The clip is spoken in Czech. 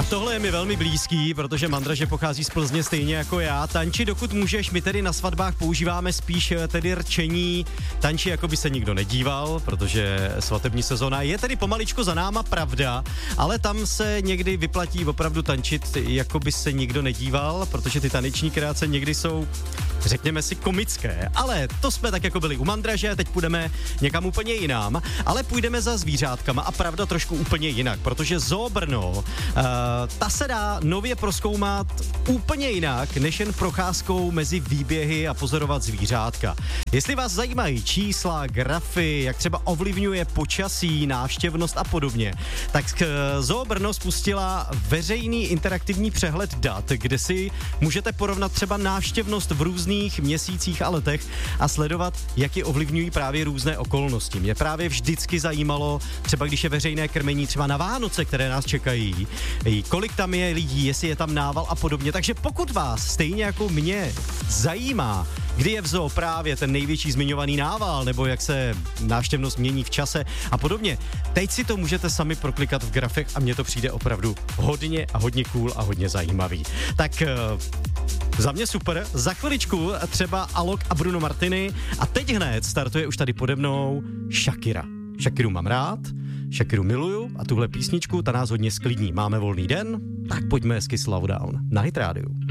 tohle je mi velmi blízký, protože Mandraže pochází z Plzně stejně jako já. Tanči, dokud můžeš, my tedy na svatbách používáme spíš tedy rčení. Tanči, jako by se nikdo nedíval, protože svatební sezona je tedy pomaličku za náma, pravda, ale tam se někdy vyplatí opravdu tančit, jako by se nikdo nedíval, protože ty taneční kreace někdy jsou, řekněme si, komické. Ale to jsme tak jako byli u Mandraže, teď půjdeme někam úplně jinam, ale půjdeme za zvířátkama a pravda trošku úplně jinak, protože Zoo Brno, ta se dá nově prozkoumat úplně jinak, než jen procházkou mezi výběhy a pozorovat zvířátka. Jestli vás zajímají čísla, grafy, jak třeba ovlivňuje počasí, návštěvnost a podobně, tak Zoo Brno spustila veřejný interaktivní přehled dat, kde si můžete porovnat třeba návštěvnost v různých měsících a letech a sledovat, jak je ovlivňují právě různé okolnosti. Mě právě vždycky zajímalo, třeba když je veřejné krmení třeba na Vánoce, které nás čekají, kolik tam je lidí, jestli je tam nával a podobně. Takže pokud vás stejně jako mě zajímá, kdy je v zoo právě ten největší zmiňovaný nával, nebo jak se návštěvnost mění v čase a podobně, teď si to můžete sami proklikat v grafech a mně to přijde opravdu hodně a hodně cool a hodně zajímavý. Tak za mě super, za chviličku třeba Alok a Bruno Martini a teď hned startuje už tady pode mnou Shakira. Shakiru mám rád, Shakiru miluju a tuhle písničku, ta nás hodně sklidní. Máme volný den, tak pojďme hezky Slowdown na Hit Radio.